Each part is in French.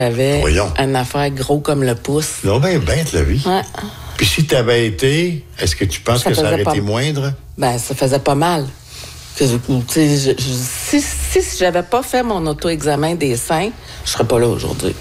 J'avais Voyons. une affaire gros comme le pouce. Non, ben bête, la vie. Ouais. Puis si tu avais été, est-ce que tu penses que ça aurait été moindre? Ben, ça faisait pas mal. Si j'avais pas fait mon auto-examen des seins, je serais pas là aujourd'hui.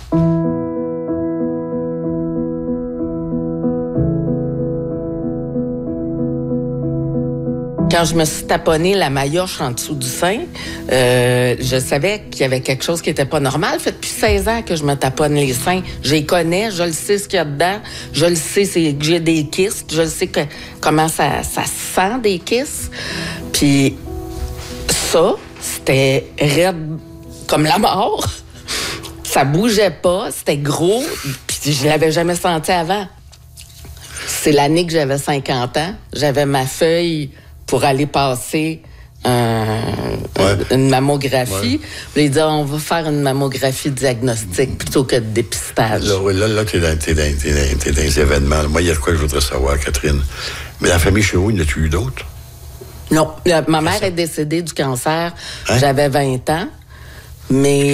Quand je me suis taponnée la maillotche en dessous du sein, je savais qu'il y avait quelque chose qui était pas normal. Ça fait depuis 16 ans que je me taponne les seins. Je les connais, je le sais ce qu'il y a dedans. Je le sais que j'ai des kystes. Je le sais comment ça sent des kystes. Puis ça, c'était raide comme la mort. Ça bougeait pas, c'était gros. Puis je l'avais jamais senti avant. C'est l'année que j'avais 50 ans. J'avais ma feuille pour aller passer une mammographie. Ouais. Ils disaient, on va faire une mammographie diagnostique plutôt que de dépistage. Là, t'es dans les événements. Moi, il y a de quoi que je voudrais savoir, Catherine. Mais la famille chez vous, n'as-tu eu d'autres? Non. Ma mère est décédée du cancer. Hein? J'avais 20 ans. Mais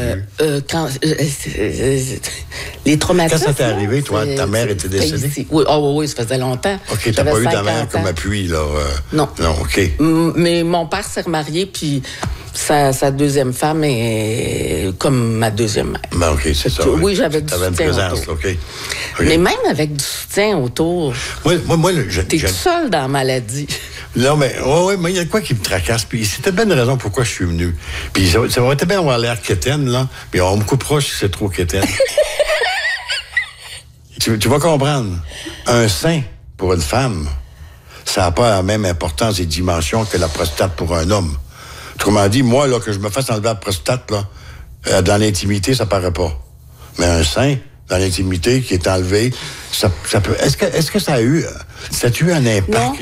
les traumatismes... Quand ça t'est arrivé, toi, ta mère était décédée? Ici. Oui, ça faisait longtemps. OK, t'as pas eu ta mère comme appui, là? Non. Non, OK. Mais mon père s'est remarié, puis sa deuxième femme est comme ma deuxième mère. Ben, OK, c'est ça. Oui, j'avais du soutien une présence, autour. OK. Mais même avec du soutien autour, moi t'es tout seul dans la maladie. Non, mais il y a quoi qui me tracasse. Puis c'était bien une raison pourquoi je suis venu. Puis ça va être bien avoir l'air quétaine, là. Puis on me coupera si c'est trop quétaine. tu vas comprendre. Un sein, pour une femme, ça n'a pas la même importance et dimension que la prostate pour un homme. Autrement dit, moi, là, que je me fasse enlever la prostate, là, dans l'intimité, ça paraît pas. Mais un sein, dans l'intimité, qui est enlevé, ça peut... Est-ce que ça a eu un impact? Non.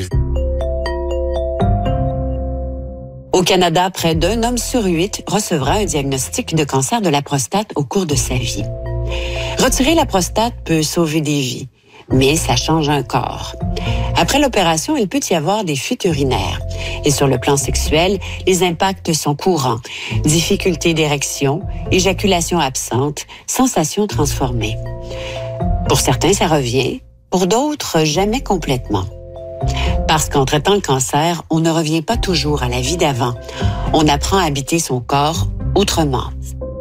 Au Canada, près d'un homme sur 8 recevra un diagnostic de cancer de la prostate au cours de sa vie. Retirer la prostate peut sauver des vies, mais ça change un corps. Après l'opération, il peut y avoir des fuites urinaires. Et sur le plan sexuel, les impacts sont courants. Difficulté d'érection, éjaculation absente, sensation transformée. Pour certains, ça revient. Pour d'autres, jamais complètement. Parce qu'en traitant le cancer, on ne revient pas toujours à la vie d'avant. On apprend à habiter son corps autrement.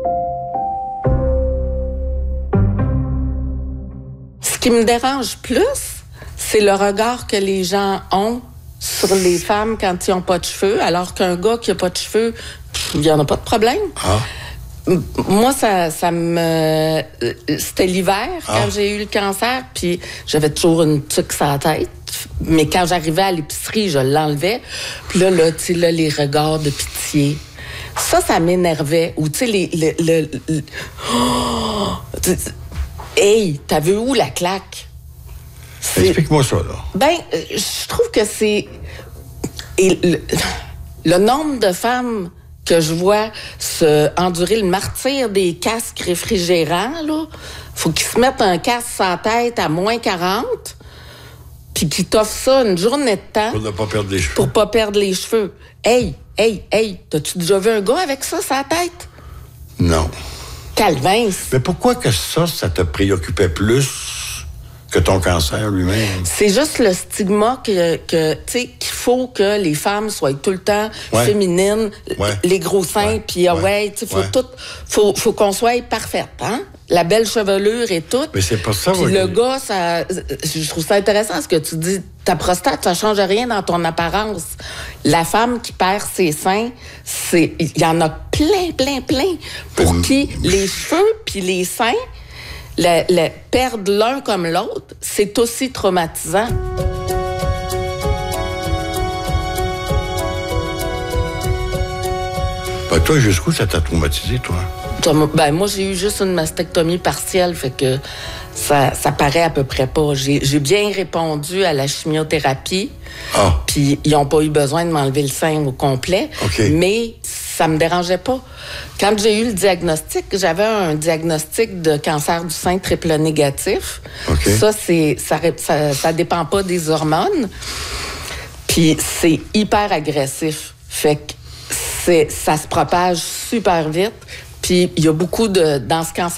Ce qui me dérange plus, c'est le regard que les gens ont sur les femmes quand ils n'ont pas de cheveux, alors qu'un gars qui n'a pas de cheveux, il n'y en a pas de problème. Ah. Moi, ça me... C'était l'hiver, quand j'ai eu le cancer, puis j'avais toujours une tuque sur la tête. Mais quand j'arrivais à l'épicerie, je l'enlevais. Puis là, tu sais, les regards de pitié. Ça m'énervait. Ou, tu sais, Oh! Hey, t'as vu où la claque? Explique-moi ça, là. Ben, je trouve que c'est... Et le nombre de femmes que je vois endurer le martyre des casques réfrigérants, là, faut qu'ils se mettent un casque sur la tête à moins 40, puis qu'ils t'offrent ça une journée de temps. Pour ne pas perdre les cheveux. Pour pas perdre les cheveux. Hey, t'as-tu déjà vu un gars avec ça sur la tête? Non. Calvin. Mais pourquoi que ça te préoccupait plus que ton cancer lui-même? C'est juste le stigma que tu sais, qu'il faut que les femmes soient tout le temps féminines, les gros seins, puis tu sais, faut qu'on soit parfaite, hein? La belle chevelure et tout. Mais c'est pas ça. Puis le gars, je trouve ça intéressant ce que tu dis. Ta prostate, ça change rien dans ton apparence. La femme qui perd ses seins, il y en a plein, pour qui les cheveux puis les seins, perdre l'un comme l'autre, c'est aussi traumatisant. Ben, toi, jusqu'où ça t'a traumatisé, toi? Ben, moi, j'ai eu juste une mastectomie partielle, fait que ça paraît à peu près pas. J'ai bien répondu à la chimiothérapie, puis ils n'ont pas eu besoin de m'enlever le sein au complet, mais ça me dérangeait pas. Quand j'ai eu le diagnostic, j'avais un diagnostic de cancer du sein triple négatif. Ça dépend pas des hormones, puis c'est hyper agressif. Fait que ça se propage super vite. Puis il y a beaucoup dans ce cancer